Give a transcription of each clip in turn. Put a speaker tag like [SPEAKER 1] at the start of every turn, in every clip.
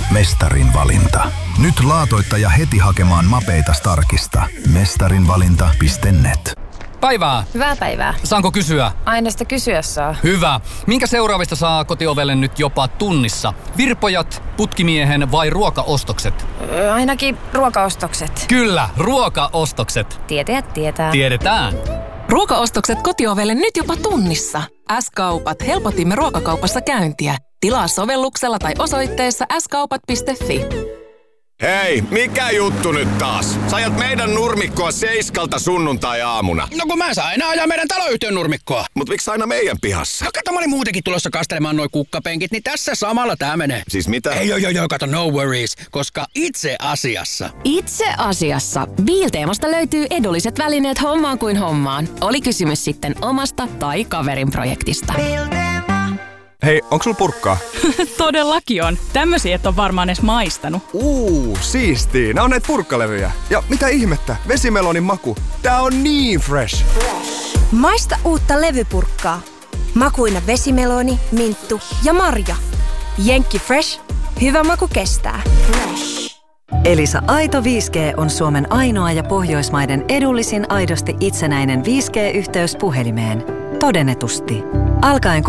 [SPEAKER 1] Mestarin valinta. Nyt laatoittaja heti hakemaan mapeita Starkista. Mestarinvalinta.net.
[SPEAKER 2] Päivää.
[SPEAKER 3] Hyvää päivää.
[SPEAKER 2] Saanko kysyä?
[SPEAKER 3] Aina sitä kysyä saa.
[SPEAKER 2] Hyvä. Minkä seuraavista saa kotiovelle nyt jopa tunnissa? Virpojat, putkimiehen vai ruokaostokset?
[SPEAKER 3] Ainakin ruokaostokset.
[SPEAKER 2] Kyllä, ruokaostokset.
[SPEAKER 3] Tietäjät tietää.
[SPEAKER 2] Tiedetään.
[SPEAKER 4] Ruokaostokset kotiovelle nyt jopa tunnissa. S-kaupat helpotimme ruokakaupassa käyntiä. Tilaa sovelluksella tai osoitteessa skaupat.fi.
[SPEAKER 5] Hei, mikä juttu nyt taas? Sä ajat meidän nurmikkoa 7 sunnuntai-aamuna.
[SPEAKER 6] No kun mä saan aina ajaa meidän taloyhtiön nurmikkoa.
[SPEAKER 5] Mut miksi aina meidän pihassa?
[SPEAKER 6] No kato, mä olin muutenkin tulossa kastelemaan noi kukkapenkit, niin tässä samalla tää menee.
[SPEAKER 5] Siis mitä?
[SPEAKER 6] Ei, kato, no worries, koska itse asiassa
[SPEAKER 4] Biilteemasta löytyy edulliset välineet hommaan kuin hommaan. Oli kysymys sitten omasta tai kaverin projektista.
[SPEAKER 7] Hei, onks sul purkkaa?
[SPEAKER 8] Todellakin on. Tämmösiä et on varmaan edes maistanut.
[SPEAKER 7] Siistii. Nää on näitä purkkalevyjä. Ja mitä ihmettä? Vesimelonin maku. Tää on niin fresh.
[SPEAKER 9] Maista uutta levypurkkaa. Makuina vesimeloni, minttu ja marja. Jenkki Fresh. Hyvä maku kestää.
[SPEAKER 10] Elisa Aito 5G on Suomen ainoa ja Pohjoismaiden edullisin aidosti itsenäinen 5G-yhteys puhelimeen. Todennetusti. Alkaen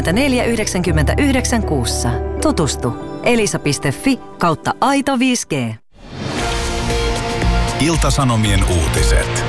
[SPEAKER 10] 34,99 kuussa. Tutustu elisa.fi/aito 5G.
[SPEAKER 1] Ilta-Sanomien uutiset.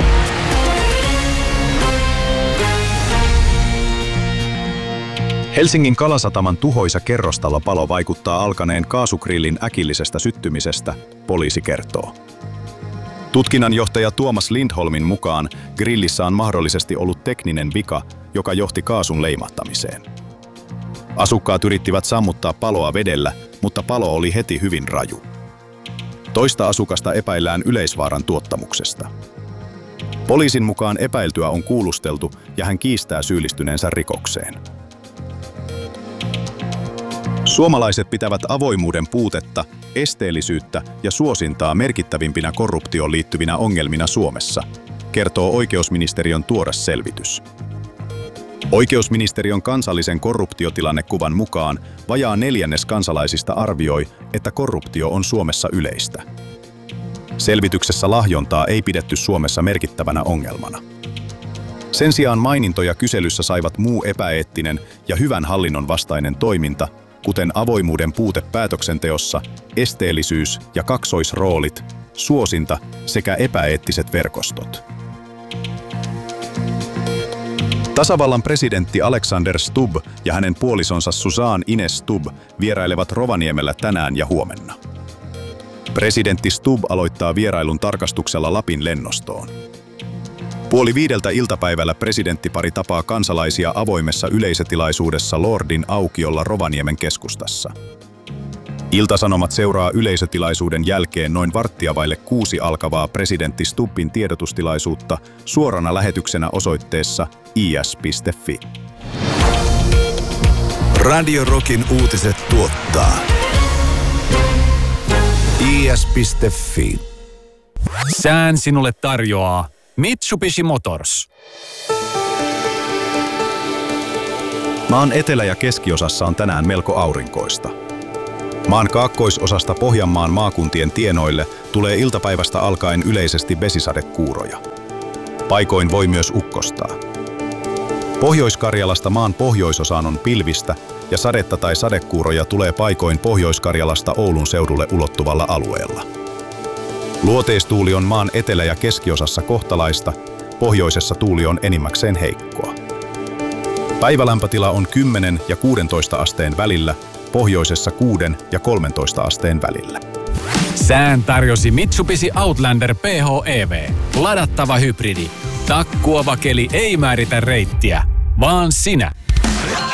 [SPEAKER 1] Helsingin Kalasataman tuhoisa kerrostalopalo vaikuttaa alkaneen kaasugrillin äkillisestä syttymisestä, poliisi kertoo. Tutkinnanjohtaja Tuomas Lindholmin mukaan grillissä on mahdollisesti ollut tekninen vika, joka johti kaasun leimahtamiseen. Asukkaat yrittivät sammuttaa paloa vedellä, mutta palo oli heti hyvin raju. Toista asukasta epäillään yleisvaaran tuottamuksesta. Poliisin mukaan epäiltyä on kuulusteltu ja hän kiistää syyllistyneensä rikokseen. Suomalaiset pitävät avoimuuden puutetta, esteellisyyttä ja suosintaa merkittävimpinä korruptioon liittyvinä ongelmina Suomessa, kertoo oikeusministeriön tuoras selvitys. Oikeusministeriön kansallisen korruptiotilannekuvan mukaan vajaa 1/4 kansalaisista arvioi, että korruptio on Suomessa yleistä. Selvityksessä lahjontaa ei pidetty Suomessa merkittävänä ongelmana. Sen sijaan mainintoja kyselyssä saivat muu epäeettinen ja hyvän hallinnon vastainen toiminta, kuten avoimuuden puute päätöksenteossa, esteellisyys ja kaksoisroolit, suosinta sekä epäeettiset verkostot. Tasavallan presidentti Alexander Stubb ja hänen puolisonsa Susan Ines Stubb vierailevat Rovaniemellä tänään ja huomenna. Presidentti Stubb aloittaa vierailun tarkastuksella Lapin lennostoon. 4:30 iltapäivällä presidenttipari tapaa kansalaisia avoimessa yleisötilaisuudessa Lordin aukiolla Rovaniemen keskustassa. Ilta-Sanomat seuraa yleisötilaisuuden jälkeen noin 5:15 alkavaa presidentti Stubbin tiedotustilaisuutta suorana lähetyksenä osoitteessa is.fi. Radio Rockin uutiset tuottaa is.fi.
[SPEAKER 11] Sään sinulle tarjoaa Mitsubishi Motors.
[SPEAKER 1] Maan etelä- ja keskiosassa on tänään melko aurinkoista. Maan kaakkoisosasta Pohjanmaan maakuntien tienoille tulee iltapäivästä alkaen yleisesti vesisadekuuroja. Paikoin voi myös ukkostaa. Pohjois-Karjalasta maan pohjoisosaan on pilvistä ja sadetta tai sadekuuroja tulee paikoin Pohjois-Karjalasta Oulun seudulle ulottuvalla alueella. Luoteistuuli on maan etelä- ja keskiosassa kohtalaista, pohjoisessa tuuli on enimmäkseen heikkoa. Päivälämpötila on 10 ja 16 asteen välillä, pohjoisessa 6 ja 13 asteen välillä.
[SPEAKER 11] Sään tarjosi Mitsubishi Outlander PHEV. Ladattava hybridi. Takkuava keli ei määritä reittiä, vaan sinä.